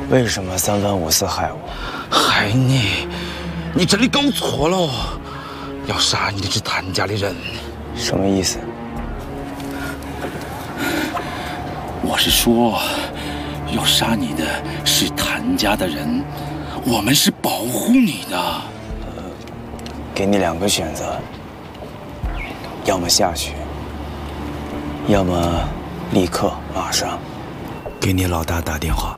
为什么三番五次害我？ 害你？你这里搞错了，要杀你的是谭家的人。 什么意思？ 我是说，要杀你的是谭家的人，我们是保护你的。 给你2个选择，要么下去，要么立刻马上给你老大打电话。